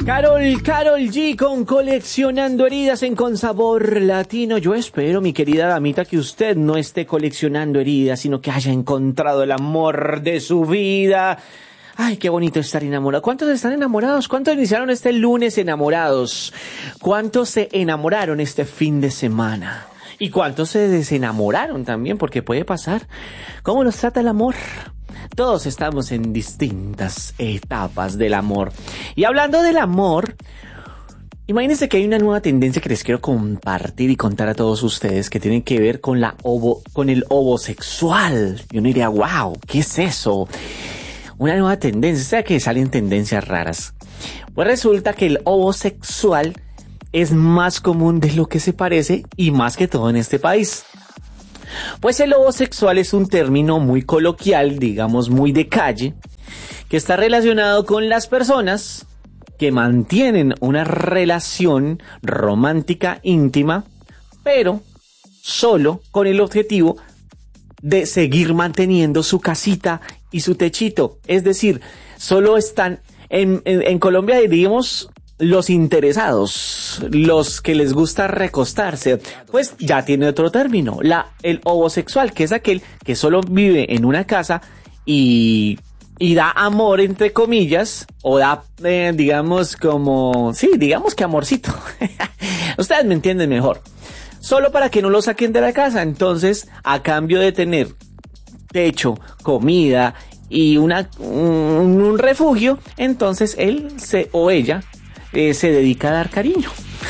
Karol G con Coleccionando Heridas en Con Sabor Latino. Yo espero, mi querida damita, que usted no esté coleccionando heridas, sino que haya encontrado el amor de su vida. Ay, qué bonito estar enamorado. ¿Cuántos están enamorados? ¿Cuántos iniciaron este lunes enamorados? ¿Cuántos se enamoraron este fin de semana? ¿Y cuántos se desenamoraron también? Porque puede pasar. ¿Cómo nos trata el amor? Todos estamos en distintas etapas del amor. Y hablando del amor, imagínense que hay una nueva tendencia que les quiero compartir y contar a todos ustedes que tiene que ver con con el ovosexual. Y uno diría, wow, ¿qué es eso? Una nueva tendencia, o sea que salen tendencias raras. Pues resulta que el ovosexual es más común de lo que se parece y más que todo en este país. Pues el homosexual es un término muy coloquial, digamos muy de calle, que está relacionado con las personas que mantienen una relación romántica íntima, pero solo con el objetivo de seguir manteniendo su casita y su techito. Es decir, solo están en Colombia, diríamos, los interesados, los que les gusta recostarse, pues ya tiene otro término, el homosexual, que es aquel que solo vive en una casa y da amor, entre comillas, o da, digamos que amorcito. Ustedes me entienden mejor. Solo para que no lo saquen de la casa. Entonces, a cambio de tener techo, comida y un refugio, entonces él o ella se dedica a dar cariño.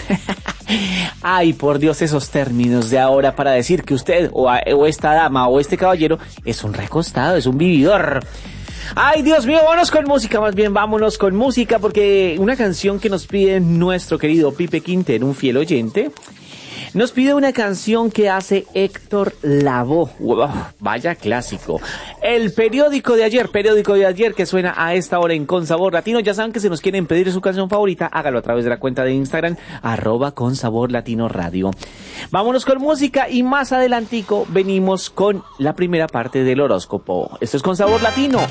Ay, por Dios, esos términos de ahora para decir que usted o esta dama o este caballero es un recostado, es un vividor. Ay, Dios mío, vámonos con música, más bien vámonos con música, porque una canción que nos pide nuestro querido Pipe Quintero, un fiel oyente, nos pide una canción que hace Héctor Lavoe. Vaya clásico. El periódico de ayer que suena a esta hora en Con Sabor Latino. Ya saben que si nos quieren pedir su canción favorita, hágalo a través de la cuenta de Instagram, @ConSaborLatinoRadio. Vámonos con música y más adelantico venimos con la primera parte del horóscopo. Esto es Con Sabor Latino